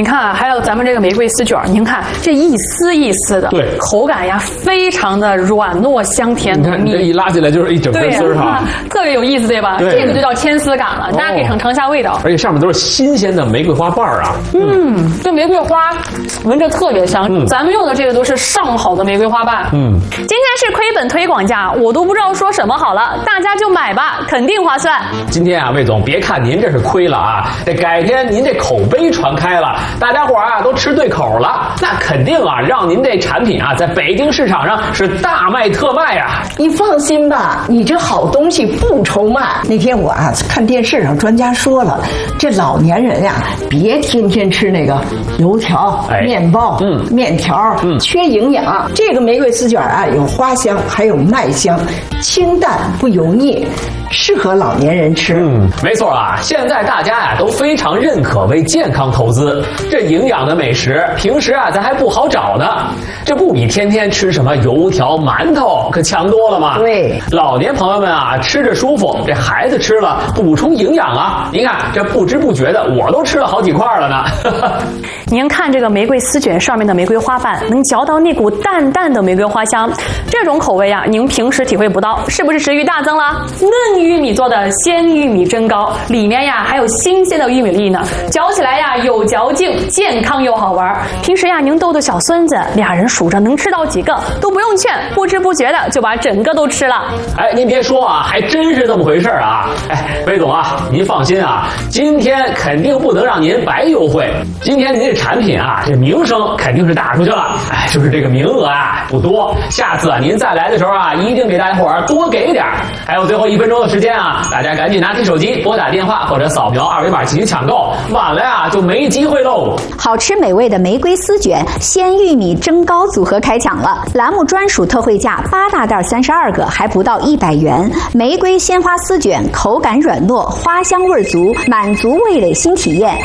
你看啊，还有咱们这个玫瑰丝卷，您看这一丝一丝的， 对， 口感呀非常的软糯香甜浓密。 你看这一拉起来就是一整根丝儿哈， 特别有意思，对吧？ 对， 这个就叫牵丝感了，大家可以尝一下味道。 而且上面都是新鲜的玫瑰花瓣啊。 这玫瑰花闻着特别香。咱们用的这个都是上好的玫瑰花瓣。今天是亏本推广价，我都不知道说什么好了，大家就买吧，肯定划算。 今天啊，魏总，别看您这是亏了啊，这改天您这口碑传开了，大家伙啊都吃对口了，那肯定啊让您这产品啊在北京市场上是大卖特卖啊。 你放心吧，你这好东西不愁卖。那天我啊看电视上专家说了，这老年人呀，别天天吃那个油条、面包、面条，缺营养。这个玫瑰丝卷啊，有花香，还有麦香，清淡不油腻，适合老年人吃。 没错啊，现在大家呀都非常认可为健康投资，这营养的美食平时啊咱还不好找呢，这不比天天吃什么油条、馒头可强多了吗？ 对， 老年朋友们啊吃着舒服，这孩子吃了补充营养啊。您看这不知不觉的我都吃了好几块了呢。 您看这个玫瑰丝卷上面的玫瑰花瓣，能嚼到那股淡淡的玫瑰花香，这种口味啊，您平时体会不到，是不是食欲大增了？嫩玉米做的鲜玉米蒸糕，里面呀还有新鲜的玉米粒呢，嚼起来呀有嚼劲，健康又好玩。平时呀您逗逗小孙子，俩人数着能吃到几个都不用劝，不知不觉的就把整个都吃了。 哎，您别说啊，还真是这么回事啊。哎，魏总啊，您放心啊，今天肯定不能让您白优惠。今天您这产品啊，这名声肯定是打出去了。哎，就是这个名额啊不多，下次啊您再来的时候啊，一定给大家伙儿多给点。还有最后1分钟的时间啊，大家赶紧拿起手机拨打电话或者扫描2维码进行抢购，晚了呀就没机会喽。 好吃美味的玫瑰丝卷、鲜玉米蒸糕组合开抢了，栏目专属特惠价8大袋32个，还不到100元。玫瑰鲜花丝卷口感软糯，花香味足，满足味蕾新体验。